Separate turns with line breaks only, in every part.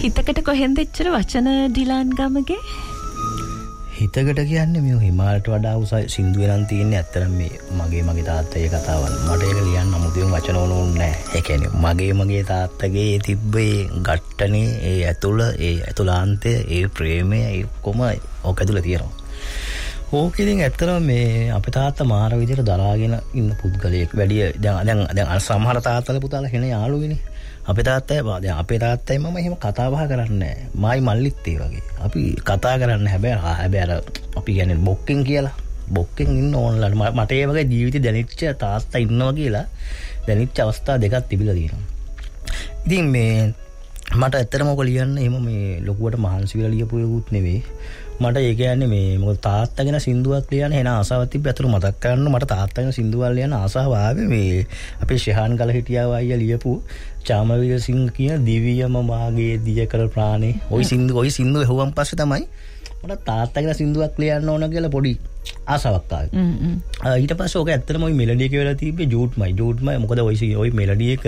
හිතකට කොහෙන්ද එච්චර වචන ඩිලාන් ගමගේ?
හිතකට කියන්නේ මේ හිමාලයට වඩා උස සින්දුවේ නම් තියෙන්නේ ඇත්තටම මේ මගේ තාත්තගේ කතාවක්. මට ඒක ලියන්න අමුතුවෙන් වචන ඕනේ නැහැ. ඒ කියන්නේ මගේ තාත්තගේ තිබ්බේ ගැට්ටනේ ඒ ඇතුළාන්තය ඒ ප්‍රේමය ඒ කොම ඔක ඇතුළේ තියෙනවා. ඕක ඉතින් ඇත්තටම මේ අපේ තාත්තා මාර විදියට දරාගෙන ඉන්න පුද්ගලයෙක්. වැඩි දැන් සමහර තාත්තලා පුතාලා කෙනේ යාළුවෙනේ. අපේ තාත්තයි මම එහෙම කතා බහ කරන්නේ නැහැ. මායි මල්ලිත් ඒ වගේ. අපි කතා කරන්නේ හැබැයි අර අපි කියන්නේ බොක්කෙන් කියලා. බොක්කෙන් ඉන්න ඕනලා මට ඒ වගේ ජීවිතේ දැනෙච්ච තාත්තා ඉන්නවා කියලා දැනෙච්ච අවස්ථා දෙකක් තිබිලා තියෙනවා. ඉතින් මේ මට ඇත්තටම ඔක ලියන්න එහෙම මේ ලොකුවට මහන්සි වෙලා ලියපු එකකුත් නෙවෙයි. මට ඒ කියන්නේ මේ මොකද තාත්තා ගැන සින්දුවක් ලියන්න එන ආසාවක් තිබ්බ අතර මතක් කරන්න මට තාත්තා ගැන සින්දුවක් ලියන්න ආසාව ආවේ මේ අපේ ශිහාන් ගල හිටියා අයියා ලියපු චාමවීර සිංහ කියන දිවියම මාගේ දිය කර ප්‍රාණේ ওই සින්දුව ඇහුවන් පස්සේ තමයි මට තාත්තා ගැන සින්දුවක් ලියන්න ඕන කියලා පොඩි ආසාවක් ආවේ. ඊට පස්සේ ඔක ඇත්තටම ওই මෙලඩි එක වෙලා තිබ්බේ ජූට්මයි මොකද ওই මෙලඩි එක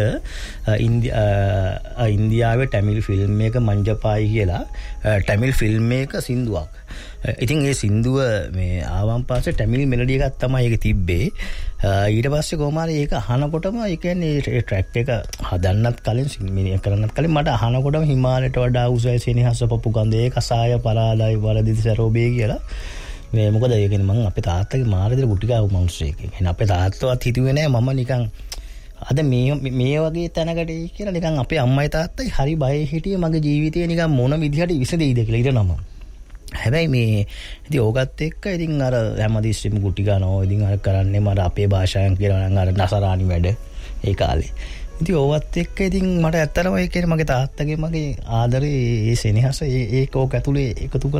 ඉන්දියාවේ ටැමිල් ෆිල්ම් එක මංජපායි කියලා ටැමිල් ෆිල්ම් එක සින්දුවක්. ඉතින් ඒ සින්දුව මේ ආවන් පස්සේ ටැමිල් මෙලඩි එකක් තමයි ඒක තිබ්බේ. ඊට පස්සේ කොහොම හරි ඒක අහනකොටම ඒ කියන්නේ ඒ ට්‍රැක් එක හදන්නත් කලින් සින්මිනිය කරන්නත් කලින් මට අහනකොටම හිමාලයට වඩා උසයි සෙනෙහස පපු ගඳේ කසාය පරාදයි වලදිද සරෝබේ කියලා මේ මොකද ඒ කියන්නේ මම අපේ තාත්තගේ මාර විදිහට ගුටි ගාපු මිනිස්සෙක්. ඒ කියන්නේ අපේ තාත්තවත් හිතුවේ නෑ මම නිකන් අද මේ වගේ තැනකට එයි කියලා නිකන් අපේ අම්මයි තාත්තයි හරි බය හිටියේ මගේ ජීවිතේ නිකන් මොන විදිහට විසඳෙයිද කියලා ඊට නම. හැබැයි මේ ඉතින් ඕකත් එක්ක ඉතින් අර හැමදෙස්සෙම ගුටි ගන්නවා. ඉතින් අර කරන්නේ මට අපේ භාෂාවෙන් කියලා නම් අර නසරාණි වැඩ ඒ කාලේ. ඉතින් ඕවත් එක්ක ඉතින් මට ඇත්තටම ඒ කියන්නේ මගේ තාත්තගේ මගේ ආදරේ ඒ සෙනෙහස ඒක ඕක ඇතුලේ එකතු